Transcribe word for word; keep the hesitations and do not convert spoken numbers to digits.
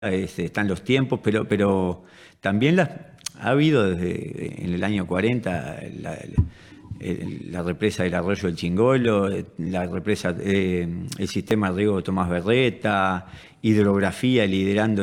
este, están los tiempos, pero, pero también las, ha habido desde en el año cuarenta la, el- la represa del arroyo del Chingolo, eh, la represa, eh, el sistema de riego Tomás Berreta, hidrografía liderando